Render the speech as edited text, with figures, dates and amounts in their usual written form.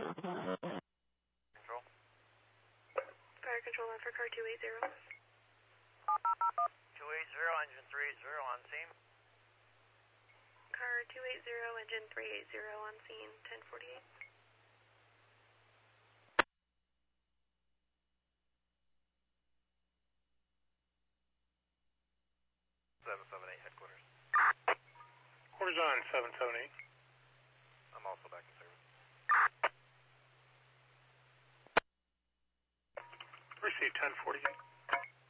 Control. Fire control on for car 280. 280, engine 380 on scene. Car 280, engine 380 on scene, 1048. 778 headquarters. Quarters on 778. I'm also back in service. Receive 1048.